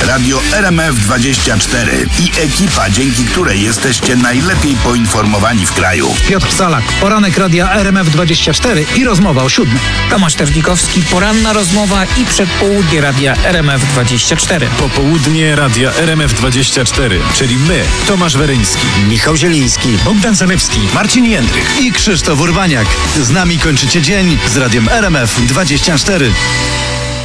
Radio RMF24 i ekipa, dzięki której jesteście najlepiej poinformowani w kraju. Piotr Salak, poranek Radia RMF24 i rozmowa o 7. Tomasz Terzlikowski, poranna rozmowa i przedpołudnie Radia RMF24. Popołudnie Radia RMF24, czyli my, Tomasz Weryński, Michał Zieliński, Bogdan Zalewski, Marcin Jędrych. i Krzysztof Urbaniak. Z nami kończycie dzień z Radiem RMF24.